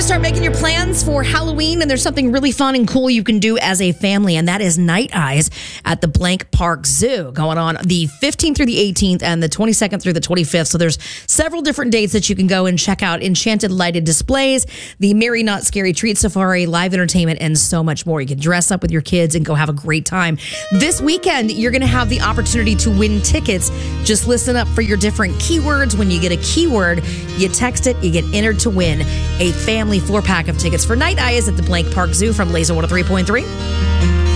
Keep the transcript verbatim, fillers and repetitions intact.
to start making your plans for Halloween, and there's something really fun and cool you can do as a family, and that is Night Eyes at the Blank Park Zoo, going on the fifteenth through the eighteenth and the twenty-second through the twenty-fifth. So there's several different dates that you can go and check out enchanted lighted displays, the Merry Not Scary Treat Safari, live entertainment, and so much more. You can dress up with your kids and go have a great time. This weekend, you're going to have the opportunity to win tickets. Just listen up for your different keywords. When you get a keyword, you text it, you get entered to win a family four-pack of tickets for Night Eyes at the Blank Park Zoo from Laser one oh three point three.